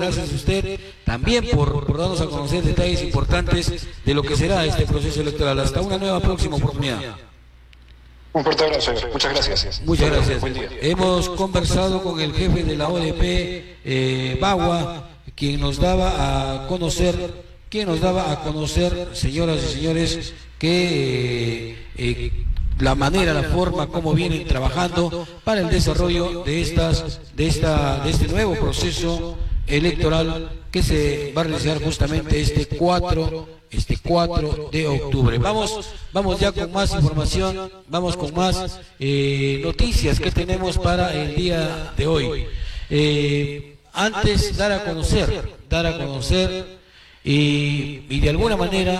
Gracias a usted también por darnos a conocer detalles importantes de lo que será este proceso electoral. Hasta una nueva próxima oportunidad. Un fuerte abrazo, muchas gracias. Muchas gracias. Hemos conversado con el jefe de la ODP, Bagua, quien nos daba a conocer, señoras y señores, que la manera, la forma como vienen trabajando para el desarrollo de este nuevo proceso electoral que se va a realizar justamente este 4 de octubre. Vamos ya con más información, vamos con más noticias que tenemos para el día de hoy. Antes dar a conocer y de alguna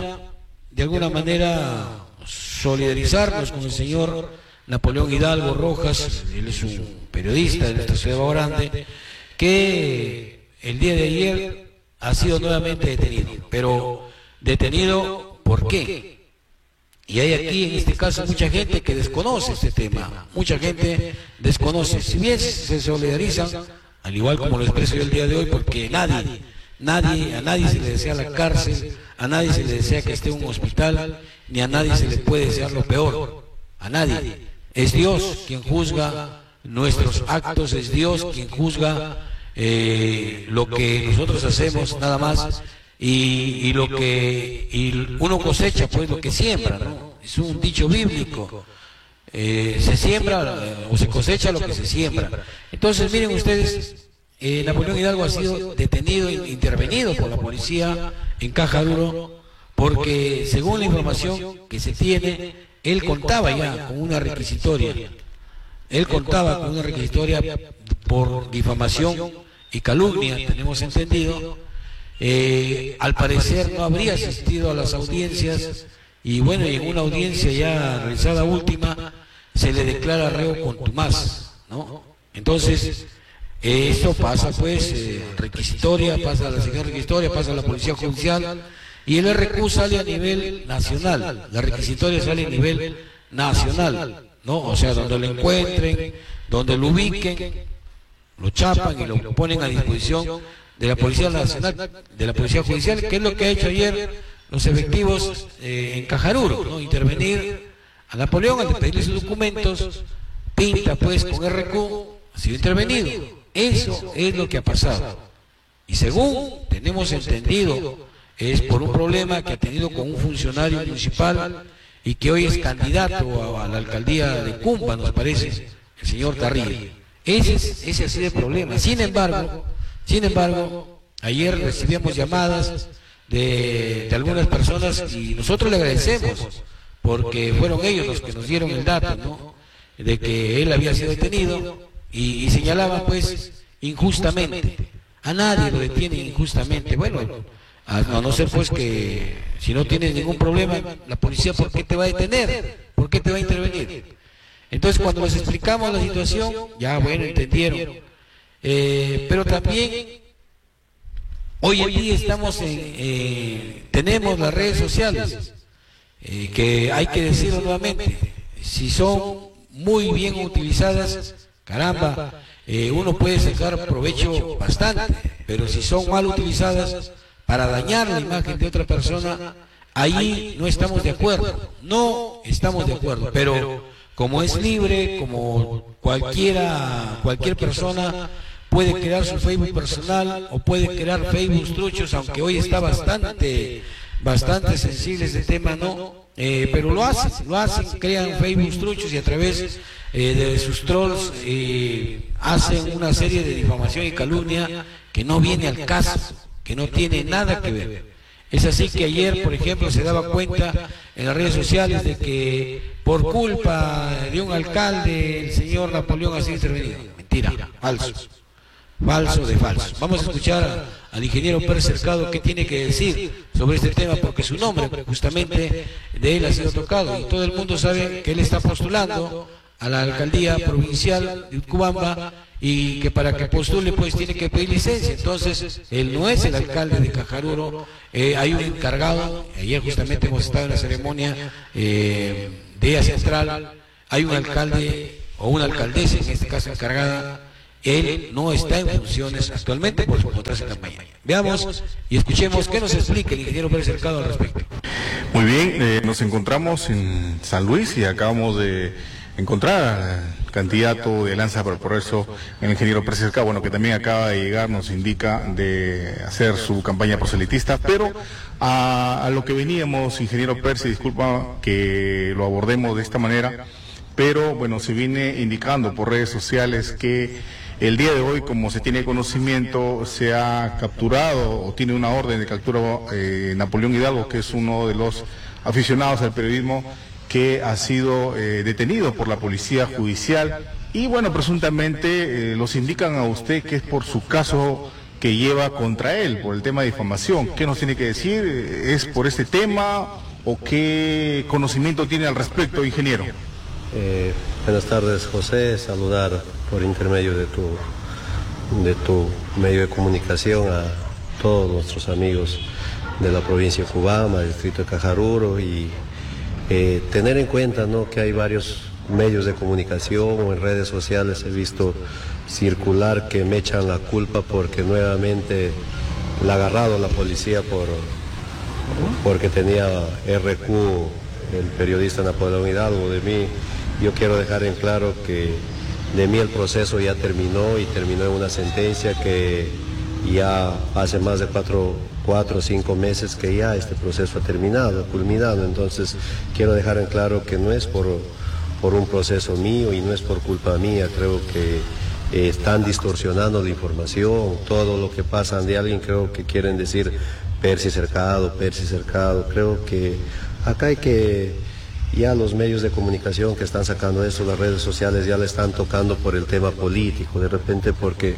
manera solidarizarnos con el señor Napoleón Hidalgo Rojas. Él es un periodista de nuestra ciudad de Bagua Grande, que el día de ayer ha sido nuevamente detenido. Pero detenido, ¿por qué? Y hay aquí en este caso mucha gente que desconoce este tema, mucha gente desconoce. Si bien se solidarizan, al igual como lo expreso yo el día de hoy, porque a nadie se le desea la cárcel, a nadie se le desea que esté en un hospital, ni a nadie se le puede desear lo peor, a nadie. Es Dios quien juzga nuestros actos, es Dios quien juzga lo que nosotros hacemos, nada más, y uno cosecha pues lo que siembra, ¿no? Es un dicho bíblico, se siembra o se cosecha lo que se siembra. Entonces miren ustedes, Napoleón Hidalgo ha sido detenido e intervenido por la policía en Caja Duro, porque según la información que se tiene, él contaba ya con una requisitoria. Él contaba con una requisitoria por difamación y calumnia, tenemos entendido. Al parecer no habría asistido a las audiencias, y bueno, y en una audiencia ya realizada última, se le declara reo contumaz, ¿no? Entonces, esto pasa pues, requisitoria, pasa a la sección requisitoria, pasa a la policía judicial, y el RQ sale a nivel nacional, la requisitoria sale a nivel nacional, ¿no? O sea, donde lo encuentren, donde lo ubiquen, lo chapan y lo ponen a disposición de la Policía Nacional, de la Policía Judicial, que es lo que ha hecho ayer los efectivos en Cajaruro, ¿no? Intervenir a Napoleón al pedirle sus documentos, pinta pues con RQ, ha sido intervenido. Eso es lo que ha pasado. Y según tenemos entendido, es por un problema que ha tenido con un funcionario municipal y que hoy es candidato a la alcaldía de Cumba, nos parece, el señor Tarrillo. Ese ha sido el problema. Sin embargo, ayer recibíamos llamadas de algunas personas y nosotros le agradecemos, porque fueron ellos los que nos dieron el dato, ¿no?, de que él había sido detenido y señalaban pues injustamente. A nadie lo detienen injustamente. Bueno, a no ser pues que si no tienes ningún problema, la policía ¿por qué te va a detener? ¿Por qué te va a intervenir? Entonces cuando les explicamos la situación, ya bueno, entendieron. Pero también hoy en día tenemos las redes sociales, que hay que decirlo nuevamente, si son muy bien utilizadas, caramba, uno puede sacar provecho bastante, pero si son mal utilizadas para dañar la imagen de otra persona, ahí no estamos de acuerdo, pero como es libre, como cualquier persona puede crear su Facebook personal o puede crear Facebook truchos, aunque hoy está bastante sensible ese tema, ¿no? Pero lo hacen, crean Facebook truchos y a través de sus trolls hacen una serie de difamación y calumnia que no viene al caso, que no tiene nada que ver. Es así que ayer, por ejemplo, se daba cuenta en las redes sociales de que por culpa de un alcalde el señor Napoleón ha sido intervenido. Mentira, falso de falso. Vamos a escuchar al ingeniero Pérez Cercado qué tiene que decir sobre este tema, porque su nombre justamente de él ha sido tocado y todo el mundo sabe que él está postulando a la alcaldía provincial de Utcubamba y que para que postule pues tiene que pedir licencia. Entonces él no es el alcalde de Cajaruro, hay un encargado. Ayer justamente hemos estado en la ceremonia de central, hay un alcalde o una alcaldesa en este caso encargada, él no está en funciones actualmente por encontrarse en campaña. Veamos y escuchemos qué nos explica el ingeniero Pérez Cercado al respecto. Muy bien, nos encontramos en San Luis y acabamos de encontrar al candidato de Alianza para el Progreso, el ingeniero Pérez Cercado, bueno, que también acaba de llegar, nos indica de hacer su campaña proselitista, pero a lo que veníamos, ingeniero Pérez, disculpa que lo abordemos de esta manera, pero bueno, se viene indicando por redes sociales que el día de hoy, como se tiene conocimiento, se ha capturado o tiene una orden de captura Napoleón Hidalgo, que es uno de los aficionados al periodismo que ha sido detenido por la policía judicial y bueno, presuntamente los indican a usted que es por su caso que lleva contra él, por el tema de difamación. ¿Qué nos tiene que decir? ¿Es por este tema o qué conocimiento tiene al respecto, ingeniero? Buenas tardes, José, saludar por intermedio de tu medio de comunicación a todos nuestros amigos de la provincia de Cubamba, del distrito de Cajaruro, y tener en cuenta, ¿no?, que hay varios medios de comunicación o en redes sociales he visto circular que me echan la culpa porque nuevamente la ha agarrado la policía porque tenía RQ el periodista Napoleón Hidalgo. De mí, yo quiero dejar en claro que de mí el proceso ya terminó y terminó en una sentencia que ya hace más de 4 o 5 meses que ya este proceso ha terminado, culminado. Entonces quiero dejar en claro que no es por un proceso mío y no es por culpa mía. Creo que están distorsionando la información, todo lo que pasa de alguien, creo que quieren decir Percy Cercado. Creo que acá hay que, ya los medios de comunicación que están sacando eso, las redes sociales ya le están tocando por el tema político, de repente porque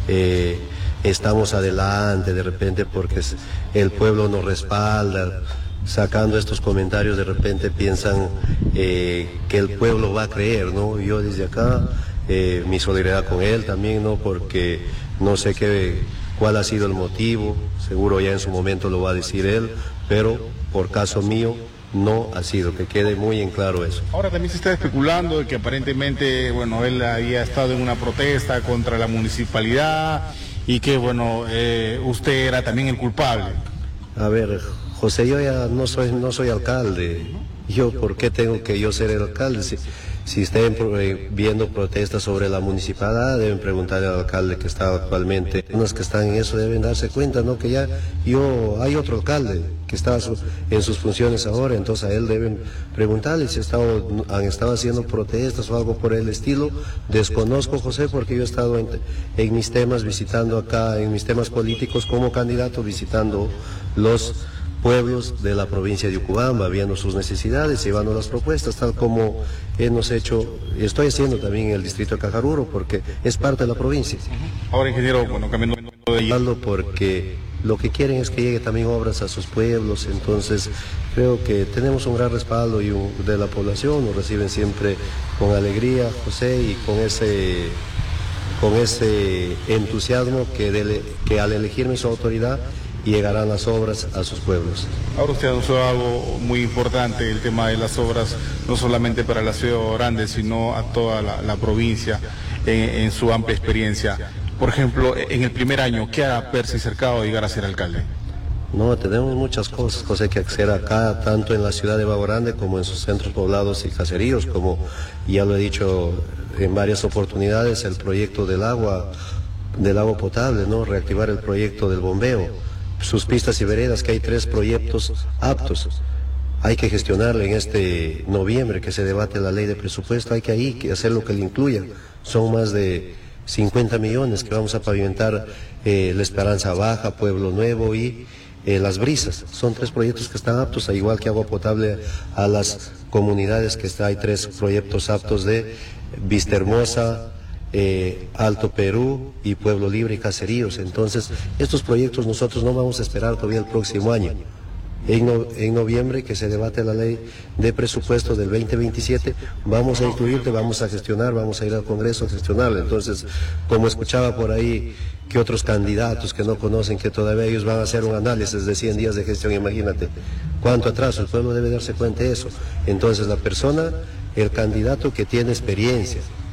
estamos adelante, de repente porque el pueblo nos respalda. Sacando estos comentarios de repente piensan que el pueblo va a creer, ¿no? Yo desde acá, mi solidaridad con él también, ¿no? Porque no sé cuál ha sido el motivo, seguro ya en su momento lo va a decir él, pero por caso mío no ha sido, que quede muy en claro eso. Ahora también se está especulando de que aparentemente, bueno, él había estado en una protesta contra la municipalidad y que, bueno, usted era también el culpable. A ver, José, yo ya no soy alcalde. Yo, ¿por qué tengo que yo ser el alcalde? Si estén viendo protestas sobre la municipalidad, deben preguntarle al alcalde que está actualmente. Los que están en eso deben darse cuenta, ¿no? Que ya hay otro alcalde que está en sus funciones ahora, entonces a él deben preguntarle si han estado haciendo protestas o algo por el estilo. Desconozco, José, porque yo he estado en mis temas, visitando acá, en mis temas políticos como candidato, visitando los pueblos de la provincia de Ucubamba, viendo sus necesidades, llevando las propuestas, tal como hemos hecho, estoy haciendo también en el distrito de Cajaruro, porque es parte de la provincia. Ahora, ingeniero, bueno, cambiando de... Porque lo que quieren es que llegue también obras a sus pueblos, entonces creo que tenemos un gran respaldo de la población, nos reciben siempre con alegría, José, y con ese entusiasmo que al elegirme su autoridad, llegarán las obras a sus pueblos. Ahora usted anunció algo muy importante, el tema de las obras, no solamente para la ciudad grande, sino a toda la provincia, en su amplia experiencia. Por ejemplo, en el primer año, ¿qué hará Percy Cercado llegar a ser alcalde? No, tenemos muchas cosas, José, que hacer acá, tanto en la ciudad de Bago Grande como en sus centros poblados y caseríos, como ya lo he dicho en varias oportunidades, el proyecto del agua potable, ¿no? Reactivar el proyecto del bombeo. Sus pistas y veredas, que hay 3 proyectos aptos. Hay que gestionarle en este noviembre que se debate la ley de presupuesto, hay que hacer lo que le incluya. Son más de 50 millones que vamos a pavimentar La Esperanza Baja, Pueblo Nuevo y Las Brisas. Son 3 proyectos que están aptos, igual que agua potable a las comunidades hay 3 proyectos aptos de Vista Hermosa, Alto Perú y Pueblo Libre y Caseríos. Entonces, estos proyectos nosotros no vamos a esperar todavía el próximo año. En noviembre, que se debate la ley de presupuesto del 2027, vamos a incluirte, vamos a gestionar, vamos a ir al Congreso a gestionarlo. Entonces, como escuchaba por ahí que otros candidatos que no conocen, que todavía ellos van a hacer un análisis de 100 días de gestión, imagínate cuánto atraso, el pueblo debe darse cuenta de eso. Entonces, el candidato que tiene experiencia,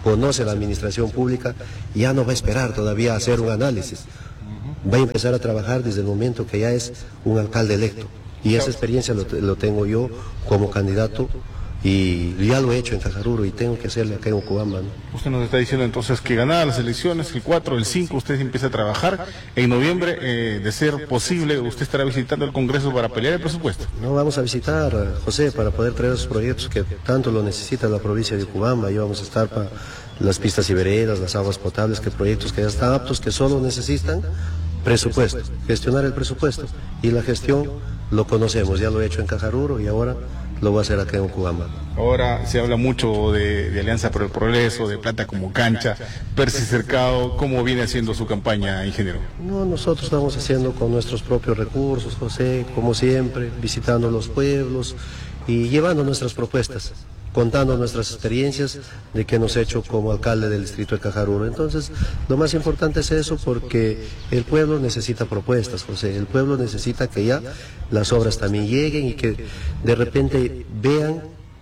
conoce la administración pública, ya no va a esperar todavía a hacer un análisis. Va a empezar a trabajar desde el momento que ya es un alcalde electo. Y esa experiencia lo tengo yo como candidato y ya lo he hecho en Cajaruro y tengo que hacerle acá en Ocubamba, ¿no? Usted nos está diciendo entonces que ganadas las elecciones, el 4, el 5, usted empieza a trabajar. En noviembre, de ser posible, usted estará visitando el Congreso para pelear el presupuesto. No, vamos a visitar, José, para poder traer esos proyectos que tanto lo necesita la provincia de Ocubamba. Y vamos a estar para las pistas y veredas, las aguas potables, que proyectos que ya están aptos, que solo necesitan presupuesto, gestionar el presupuesto. Y la gestión lo conocemos, ya lo he hecho en Cajaruro y ahora lo voy a hacer acá en Ocubamba. Ahora se habla mucho de Alianza por el Progreso, de Plata como cancha, Percy Cercado. ¿Cómo viene haciendo su campaña, ingeniero? No, nosotros estamos haciendo con nuestros propios recursos, José, como siempre, visitando los pueblos y llevando nuestras propuestas, contando nuestras experiencias de que hemos hecho como alcalde del distrito de Cajaruro. Entonces, lo más importante es eso, porque el pueblo necesita propuestas, José. El pueblo necesita que ya las obras también lleguen y que de repente vean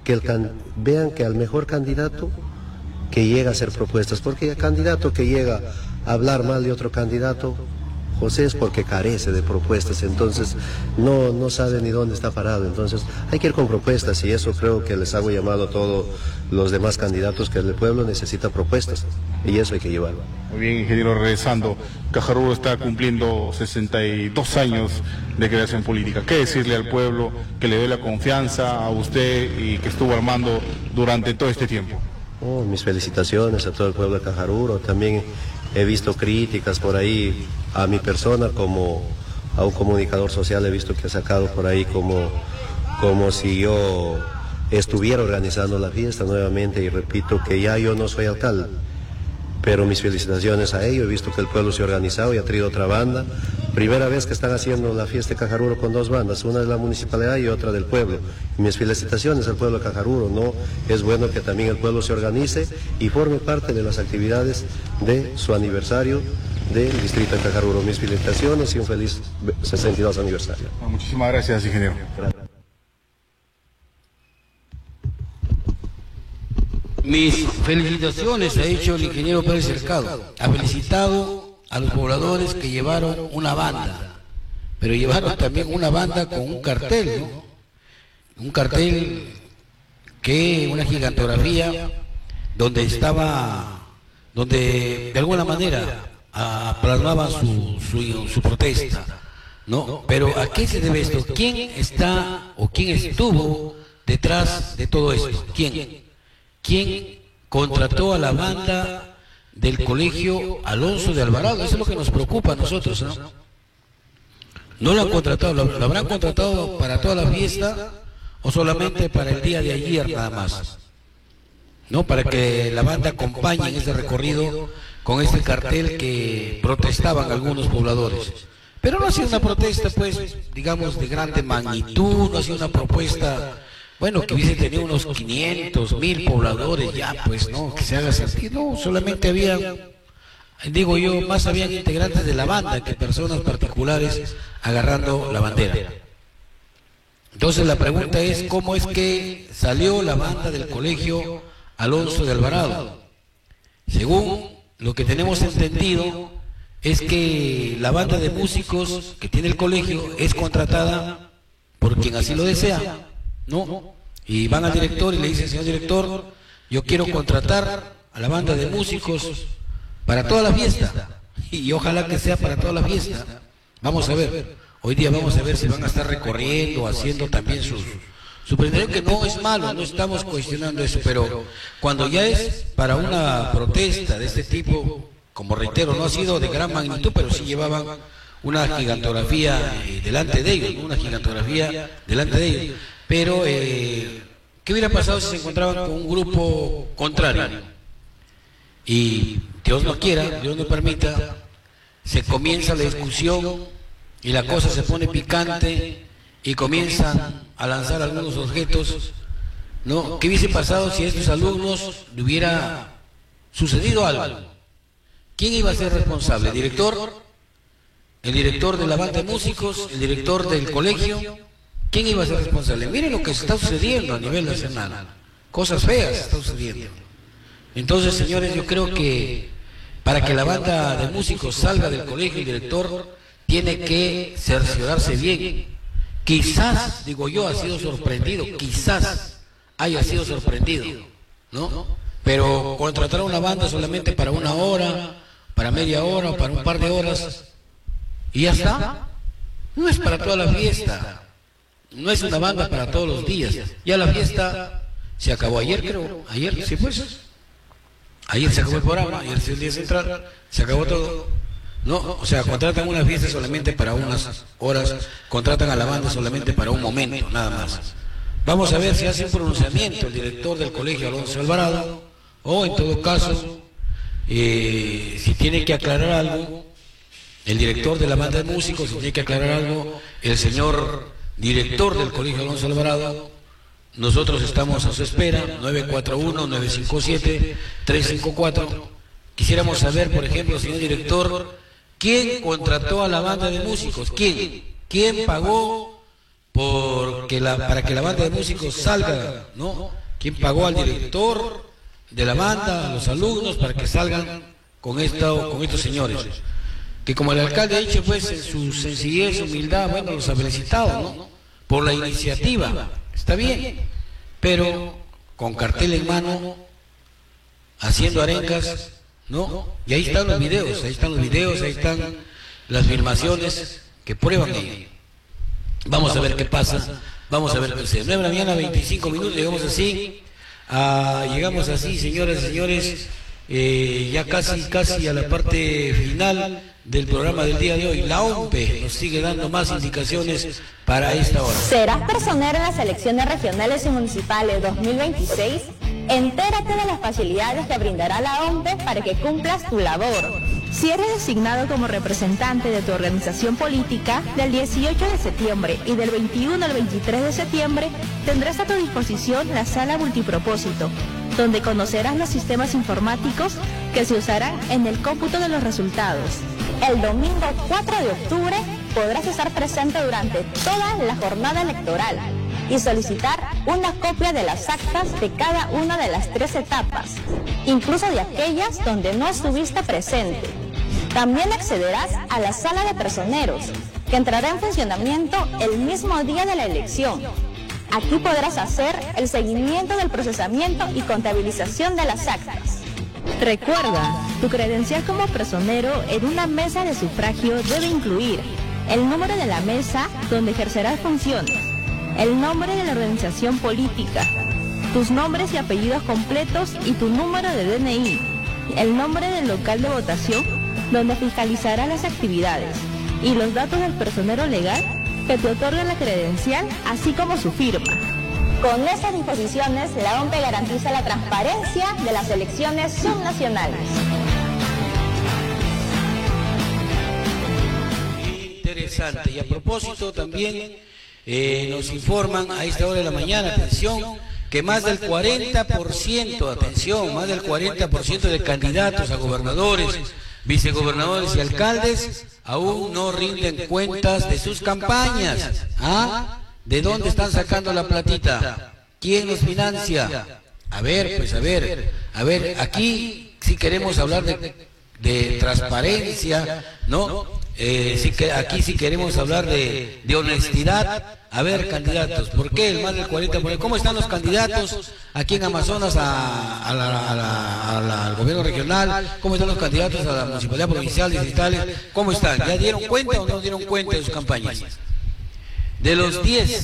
que al mejor candidato que llega a hacer propuestas, porque el candidato que llega a hablar mal de otro candidato, José, es porque carece de propuestas, entonces no sabe ni dónde está parado. Entonces hay que ir con propuestas y eso creo que les hago llamado a todos los demás candidatos, que el pueblo necesita propuestas y eso hay que llevarlo. Muy bien, ingeniero, regresando, Cajaruro está cumpliendo 62 años de creación política. ¿Qué decirle al pueblo que le dé la confianza a usted y que estuvo armando durante todo este tiempo? Oh, mis felicitaciones a todo el pueblo de Cajaruro. También he visto críticas por ahí a mi persona, como a un comunicador social he visto que ha sacado por ahí como si yo estuviera organizando la fiesta nuevamente, y repito que ya yo no soy alcalde, pero mis felicitaciones a ellos. He visto que el pueblo se ha organizado y ha traído otra banda. Primera vez que están haciendo la fiesta de Cajaruro con dos bandas, una de la municipalidad y otra del pueblo. Y mis felicitaciones al pueblo de Cajaruro, ¿no? Es bueno que también el pueblo se organice y forme parte de las actividades de su aniversario del distrito de Cajaruro. Mis felicitaciones y un feliz 62 aniversario. Muchísimas gracias, ingeniero. Mis felicitaciones, ha hecho el ingeniero Pérez Cercado. Ha felicitado a los pobladores que llevaron una banda, pero llevaron también una banda con un cartel, ¿no? Un cartel una gigantografía donde de alguna manera plasmaban su protesta, ¿no? Pero ¿a qué se debe esto? ¿Quién está o quién estuvo detrás de todo esto? ¿Quién contrató a la banda del colegio Alonso de Alvarado? Eso es lo que nos preocupa a nosotros, ¿no? No lo han contratado, lo habrán contratado para toda la fiesta o solamente para el día de ayer nada más, ¿no? Para que la banda acompañe en ese recorrido con este cartel que protestaban algunos pobladores. Pero no ha sido una protesta, pues, digamos, de grande magnitud, no ha sido una propuesta, bueno, que hubiese tenido unos 500, 1000 pobladores, ya, pues, no, que se haga sentir, no, solamente había, digo yo, más habían integrantes de la banda que personas particulares agarrando la bandera. Entonces la pregunta es, ¿cómo es que salió la banda del colegio Alonso de Alvarado? Según lo que tenemos entendido, es que la banda de músicos que tiene el colegio es contratada por quien así lo desea, ¿no? Y van al director y le dicen: señor director, yo quiero contratar a la banda de músicos para toda la fiesta, y ojalá que sea para toda la fiesta. Vamos a ver, hoy día vamos a ver si van a estar recorriendo, haciendo también su presentación, que no es malo, no estamos cuestionando eso, pero cuando ya es para una protesta de este tipo, como reitero, no ha sido de gran magnitud, pero sí llevaban una gigantografía delante de ellos, ¿no? Una gigantografía delante de ellos. Pero, ¿qué hubiera pasado si se encontraban con un grupo contrario? Y Dios no quiera, Dios no permita, se comienza la discusión y la cosa se pone picante y comienzan a lanzar algunos objetos, ¿no? ¿Qué hubiese pasado si a estos alumnos le hubiera sucedido algo? ¿Quién iba a ser responsable? ¿El director? ¿El director de la banda de músicos? ¿El director del colegio? ¿Quién iba a ser responsable? Miren lo que está sucediendo a nivel nacional. Cosas feas están sucediendo. Entonces, señores, yo creo que para que la banda de músicos salga del colegio, el director tiene que cerciorarse bien. Quizás, digo yo, ha sido sorprendido, quizás haya sido sorprendido, ¿no? Pero contratar a una banda solamente para una hora, para media hora o para un par de horas, y ya está. No es para toda la fiesta, no es una banda para todos los días. Ya la fiesta se acabó ayer, creo, ayer, sí pues. Ayer se acabó el programa, ayer es el día central, se acabó todo. No, o sea, contratan una fiesta solamente para unas horas, contratan a la banda solamente para un momento, nada más. Vamos a ver si hace un pronunciamiento el director del colegio Alonso Alvarado, o en todo caso, si tiene que aclarar algo, el director de la banda de músicos, si tiene que aclarar algo, el señor director del colegio Alonso Alvarado. Nosotros estamos a su espera, 941-957-354. Quisiéramos saber, por ejemplo, señor director, ¿quién contrató a la banda de músicos? ¿Quién? ¿Quién pagó para que la banda de músicos salga? ¿No? ¿Quién pagó al director de la banda, a los alumnos, para que salgan con estos señores? Que como el alcalde ha dicho, pues, en su sencillez, humildad, bueno, los ha felicitado, ¿no? Por la iniciativa. Está bien, pero con cartel en mano, haciendo arencas, ¿no? Y ahí están los videos, ahí están las filmaciones que prueban ello. Vamos a ver qué pasa, vamos a ver qué sucede. 9 de la mañana, 25 minutos, llegamos así, señoras y señores, ya casi a la parte final del programa del día de hoy. La OMPE nos sigue dando más indicaciones para esta hora. ¿Serás personero en las elecciones regionales y municipales 2026? Entérate de las facilidades que brindará la OMPE para que cumplas tu labor. Si eres designado como representante de tu organización política, del 18 de septiembre y del 21 al 23 de septiembre, tendrás a tu disposición la sala multipropósito, donde conocerás los sistemas informáticos que se usarán en el cómputo de los resultados. El domingo 4 de octubre podrás estar presente durante toda la jornada electoral y solicitar una copia de las actas de cada una de las 3 etapas, incluso de aquellas donde no estuviste presente. También accederás a la sala de personeros, que entrará en funcionamiento el mismo día de la elección. Aquí podrás hacer el seguimiento del procesamiento y contabilización de las actas. Recuerda, tu credencial como personero en una mesa de sufragio debe incluir el número de la mesa donde ejercerás funciones, el nombre de la organización política, tus nombres y apellidos completos y tu número de DNI, el nombre del local de votación donde fiscalizará las actividades y los datos del personero legal que te otorga la credencial, así como su firma. Con estas disposiciones, la OMPE garantiza la transparencia de las elecciones subnacionales. Interesante. Y a propósito también nos informan a esta hora de la mañana, atención, que más del 40% de candidatos a gobernadores, vicegobernadores y alcaldes aún no rinden cuentas de sus campañas. ¿Ah? ¿De dónde están sacando la platita? ¿Quién los financia? A ver, aquí sí queremos hablar de transparencia, ¿no? Aquí sí queremos hablar de honestidad. A ver, candidatos, ¿por qué el más del 40%? ¿Cómo están los candidatos aquí en Amazonas al gobierno regional? ¿Cómo están los candidatos a la municipalidad provincial, distritales? ¿Cómo están? ¿Ya dieron cuenta o no dieron cuenta de sus campañas? De los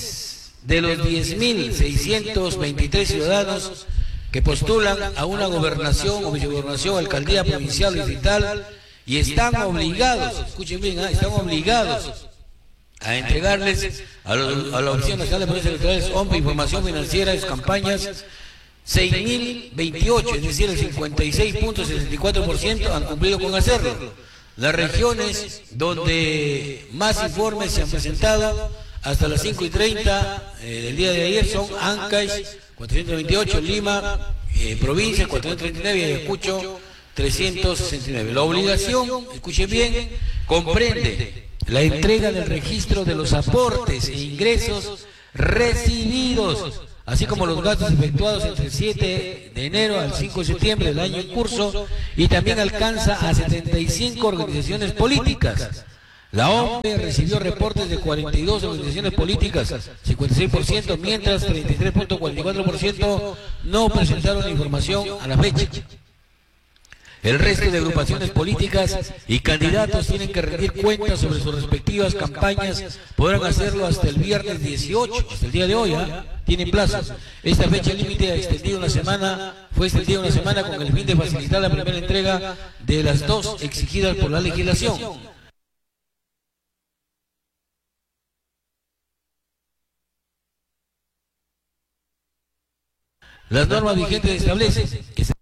10.623 ciudadanos que postulan a una gobernación o vicegobernación, alcaldía provincial, distrital, y están obligados, escuchen bien, están obligados a entregarles a la Oficina Nacional de Procesos Electorales OMPE información financiera de sus campañas. 6.028, es decir, el 56.64% han cumplido con hacerlo. Las regiones donde más informes se han presentado hasta las 5:30 del día de ayer son Ancash 428, Lima, provincia 439 y Ayacucho 369. La obligación, escuchen bien, comprende la entrega del registro de los aportes e ingresos recibidos así como los gastos efectuados entre el 7 de enero al 5 de septiembre del año en curso, y también alcanza a 75 organizaciones políticas. La OMPE recibió reportes de 42 organizaciones políticas, 56%, mientras 33.44% no presentaron información a la fecha. El resto de agrupaciones políticas y candidatos tienen que rendir cuentas sobre sus respectivas campañas. Podrán hacerlo hasta el viernes 18, hasta el día de hoy, tienen plazos. Esta fecha límite fue extendida una semana con el fin de facilitar la primera entrega de las 2 exigidas por la legislación. Las normas vigentes establecen que